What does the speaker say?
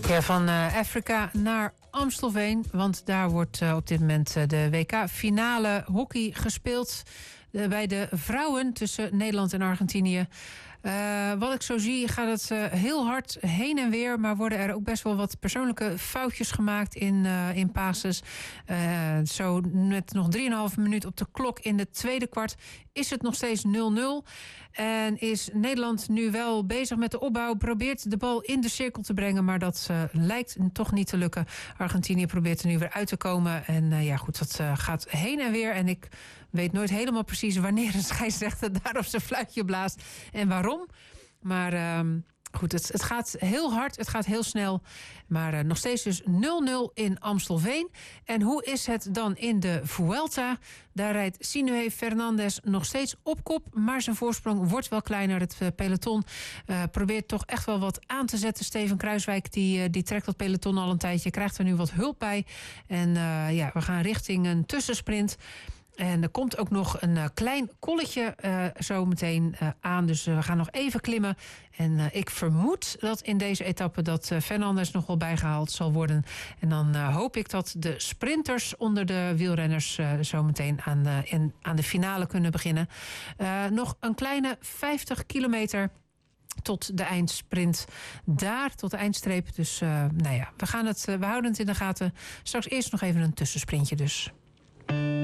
Ja, van Afrika naar Amstelveen. Want daar wordt op dit moment de WK-finale hockey gespeeld. Bij de vrouwen tussen Nederland en Argentinië. Wat ik zo zie gaat het heel hard heen en weer. Maar worden er ook best wel wat persoonlijke foutjes gemaakt in passes. Zo met nog 3,5 minuut op de klok in de tweede kwart is het nog steeds 0-0. En is Nederland nu wel bezig met de opbouw. Probeert de bal in de cirkel te brengen. Maar dat lijkt toch niet te lukken. Argentinië probeert er nu weer uit te komen. En ja goed, dat gaat heen en weer. En ik weet nooit helemaal precies wanneer een scheidsrechter daar op zijn fluitje blaast. En waarom. Maar goed, het gaat heel hard, het gaat heel snel. Maar nog steeds dus 0-0 in Amstelveen. En hoe is het dan in de Vuelta? Daar rijdt Sinue Fernandez nog steeds op kop. Maar zijn voorsprong wordt wel kleiner. Het peloton probeert toch echt wel wat aan te zetten. Steven Kruiswijk die trekt dat peloton al een tijdje. Krijgt er nu wat hulp bij. En ja, we gaan richting een tussensprint. En er komt ook nog een klein kolletje zo meteen aan. Dus we gaan nog even klimmen. En ik vermoed dat in deze etappe dat Fernandez nog wel bijgehaald zal worden. En dan hoop ik dat de sprinters onder de wielrenners zo meteen aan de finale kunnen beginnen. Nog een kleine 50 kilometer tot de eindsprint daar, tot de eindstreep. Dus nou ja, we houden het in de gaten. Straks eerst nog even een tussensprintje dus.